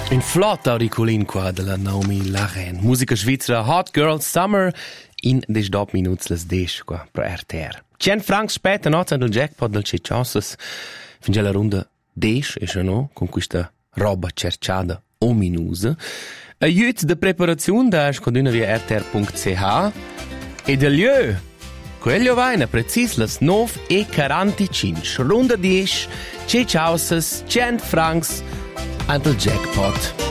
Un flot auriculin qua de la Naomi Laren. Musica svizzera Hot Girl Summer in 10 minuts les 10 qua per RTR. 100 francs später no del jackpot del Cecciosas. Finge la runda 10 e schon no con questa roba cerciada ominusa. Aiut de preparazione da scoduna via rtr.ch e del lieu. Quello vaina precis las 9:45. Runda 10 Cecciosas 100 francs. Antel jackpot.